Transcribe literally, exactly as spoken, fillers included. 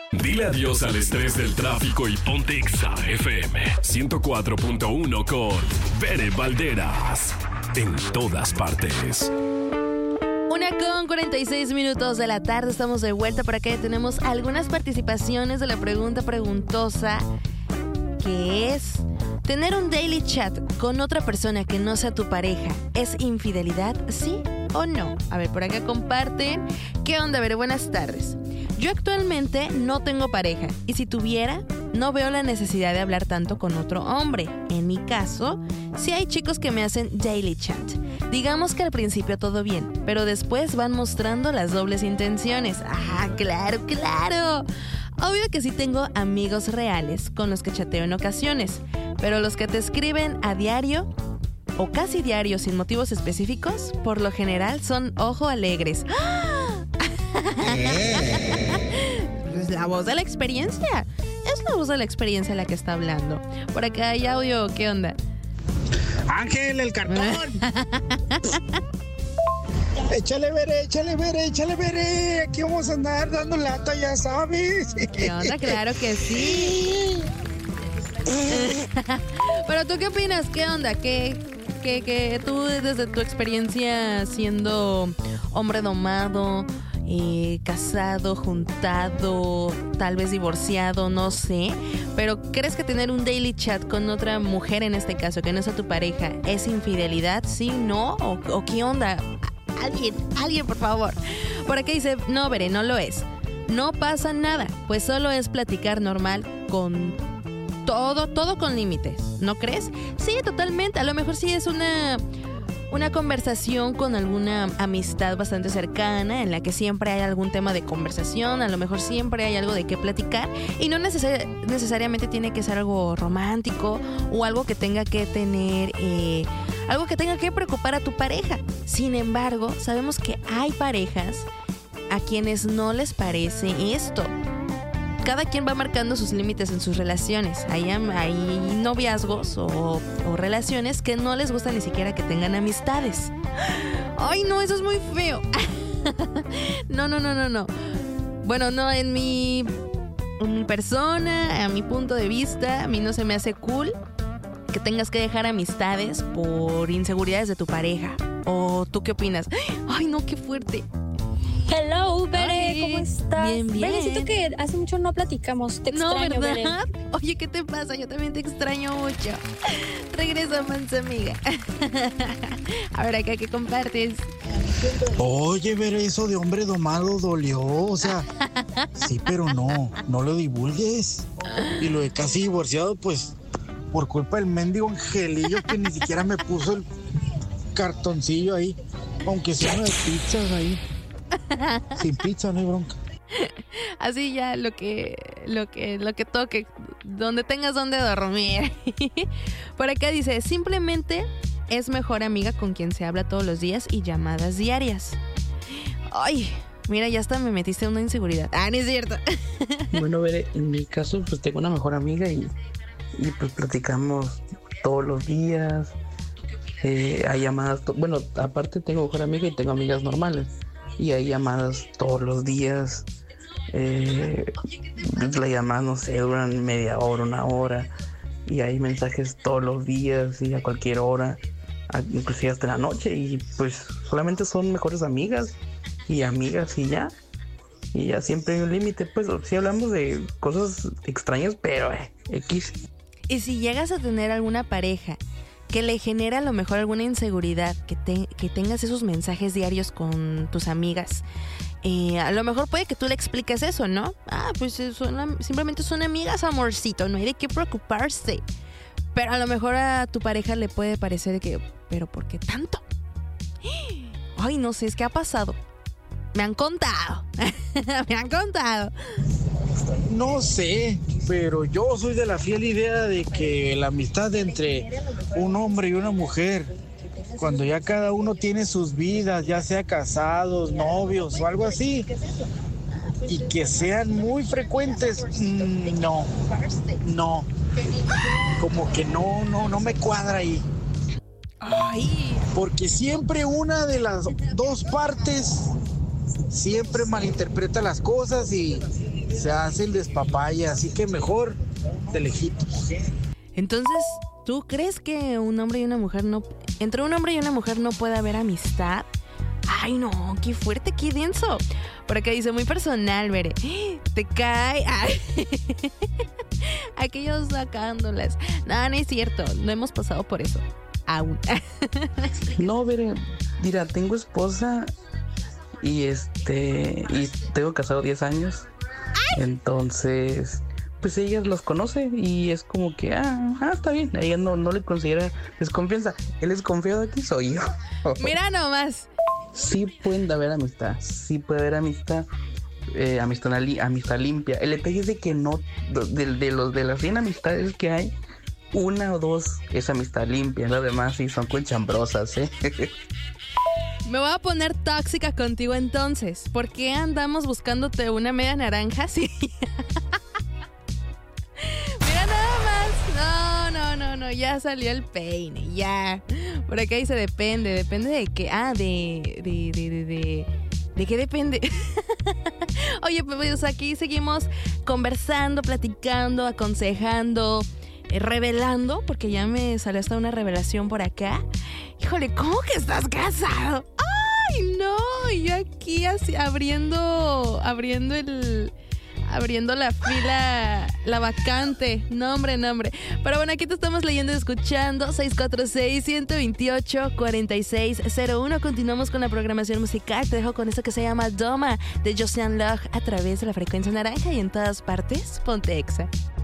Dile adiós al estrés del tráfico y ponte Exa F M ciento cuatro punto uno con Bere Valderas. En todas partes. Una con cuarenta y seis minutos de la tarde. Estamos de vuelta. Por acá ya tenemos algunas participaciones de la pregunta preguntosa, que es: ¿tener un daily chat con otra persona que no sea tu pareja es infidelidad? ¿Sí o no? A ver, por acá comparten. ¿Qué onda? A ver, buenas tardes. Yo actualmente no tengo pareja, y si tuviera, no veo la necesidad de hablar tanto con otro hombre. En mi caso, sí hay chicos que me hacen daily chat. Digamos que al principio todo bien, pero después van mostrando las dobles intenciones. ¡Ah, claro, claro! Obvio que sí tengo amigos reales con los que chateo en ocasiones, pero los que te escriben a diario o casi diario sin motivos específicos, por lo general son ojo alegres. ¡Ah! Es la voz de la experiencia. Es la voz de la experiencia la que está hablando. Por acá hay audio. ¿Qué onda? Ángel, el cartón. Échale veré, échale veré, échale veré. Aquí vamos a andar dando lata, ya sabes. ¿Qué onda? Claro que sí. Pero tú, ¿qué opinas? ¿Qué onda? ¿Qué, qué, qué tú desde tu experiencia siendo hombre domado, Eh, casado, juntado, tal vez divorciado, no sé, pero ¿crees que tener un daily chat con otra mujer, en este caso, que no sea tu pareja, es infidelidad? ¿Sí? ¿No? ¿O, o qué onda? Alguien, alguien, por favor. Por aquí dice: no, Veré, no lo es. No pasa nada, pues solo es platicar normal con todo, todo con límites, ¿no crees? Sí, totalmente. A lo mejor sí es una... Una conversación con alguna amistad bastante cercana, en la que siempre hay algún tema de conversación, a lo mejor siempre hay algo de qué platicar, y no neces- necesariamente tiene que ser algo romántico o algo que tenga que tener, eh, algo que tenga que preocupar a tu pareja. Sin embargo, sabemos que hay parejas a quienes no les parece esto. Cada quien va marcando sus límites en sus relaciones. Hay, hay noviazgos o, o relaciones que no les gusta ni siquiera que tengan amistades. Ay, no, eso es muy feo. No, no, no, no, no. Bueno, no, en mi, en mi persona, a mi punto de vista, a mí no se me hace cool que tengas que dejar amistades por inseguridades de tu pareja. ¿O tú qué opinas? Ay, no, qué fuerte. Hello, Bere, Ay, ¿cómo estás? bien, bien. Bere, siento que hace mucho no platicamos. Te No, extraño, ¿verdad? Bere. Oye, ¿qué te pasa? Yo también te extraño mucho. Regresa, mansa amiga. A ver, acá, ¿qué compartes? Oye, Veré, eso de hombre domado dolió. O sea, sí, pero no, no lo divulgues. Y lo de casi divorciado, pues, por culpa del mendigo Angelillo que ni siquiera me puso el cartoncillo ahí. Aunque sea uno de pizzas ahí. Sin pizza no hay bronca. Así ya, lo que, lo que, lo que toque, donde tengas donde dormir. Por acá dice: simplemente es mejor amiga con quien se habla todos los días y llamadas diarias. Ay, mira, ya hasta me metiste una inseguridad. Ah, no es cierto. Bueno, Veré, en mi caso, pues tengo una mejor amiga y, y pues platicamos todos los días. Eh, hay llamadas, to- bueno, aparte tengo mejor amiga y tengo amigas normales. Y hay llamadas todos los días. Eh, las llamadas, no sé, duran media hora, una hora. Y hay mensajes todos los días y a cualquier hora, a- inclusive hasta la noche. Y pues solamente son mejores amigas y amigas y ya. Y ya siempre hay un límite. Pues sí hablamos de cosas extrañas, pero eh, X. Y si llegas a tener alguna pareja que le genera a lo mejor alguna inseguridad, que, te, que tengas esos mensajes diarios con tus amigas, eh, a lo mejor puede que tú le expliques eso, ¿no? Ah, pues son, simplemente son amigas, amorcito, no hay de qué preocuparse. Pero a lo mejor a tu pareja le puede parecer que, ¿pero por qué tanto? Ay, no sé, es que ha pasado. Me han contado. Me han contado. No sé, pero yo soy de la fiel idea de que la amistad entre un hombre y una mujer, cuando ya cada uno tiene sus vidas, ya sea casados, novios o algo así, y que sean muy frecuentes, mmm, no, no, como que no, no, no me cuadra ahí. Ay. Porque siempre una de las dos partes siempre malinterpreta las cosas y se hace el despapaya, así que mejor de lejitos. Entonces, ¿tú crees que un hombre y una mujer no... entre un hombre y una mujer no puede haber amistad? Ay, no, qué fuerte, qué denso. Por acá dice, muy personal, Bere. ¿Te cae? Ay. Aquellos sacándolas. No, no es cierto, no hemos pasado por eso. Aún. No, Bere, mira, tengo esposa y este... y tengo casado diez años. ¡Ay! Entonces... pues ella los conoce y es como que, ah, ah está bien. A ella no, no le considera desconfianza. El desconfiado aquí soy yo. Mira nomás. Sí pueden haber amistad, sí puede haber amistad, eh, amistad, amistad limpia. El detalle es de que no, de, de, los, de las cien amistades que hay, una o dos es amistad limpia, las demás sí son conchambrosas, ¿eh? Me voy a poner tóxica contigo entonces. ¿Por qué andamos buscándote una media naranja? Sí. No, no, no, no, ya salió el peine, ya. Por acá dice depende, depende de qué. Ah, de, de, de, de, de, ¿de qué depende? Oye, pues aquí seguimos conversando, platicando, aconsejando, eh, revelando, porque ya me salió hasta una revelación por acá. Híjole, ¿cómo que estás casado? ¡Ay, no! Y yo aquí así, abriendo, abriendo el... abriendo la fila, la vacante. No, hombre, no, hombre. Pero bueno, aquí te estamos leyendo y escuchando. seis cuatro seis, uno dos ocho, cuatro seis cero uno. Continuamos con la programación musical. Te dejo con esto que se llama Doma, de Josean Log, a través de la frecuencia naranja y en todas partes. Ponte Exa.